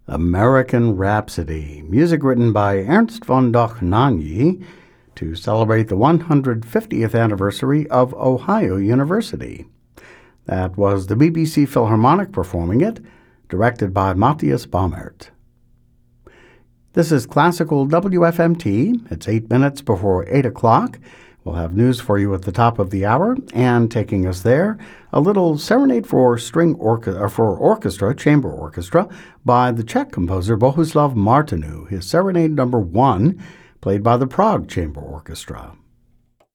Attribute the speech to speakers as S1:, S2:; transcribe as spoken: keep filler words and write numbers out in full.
S1: American Rhapsody, music written by Ernst von Dohnanyi to celebrate the one hundred fiftieth anniversary of Ohio University. That was the B B C Philharmonic performing it, directed by Matthias Baumert. This is Classical W F M T. It's eight minutes before eight o'clock. We'll have news for you at the top of the hour, and taking us there, a little serenade for string orchestra, for orchestra, chamber orchestra, by the Czech composer Bohuslav Martinu, his serenade number one, played by the Prague Chamber Orchestra.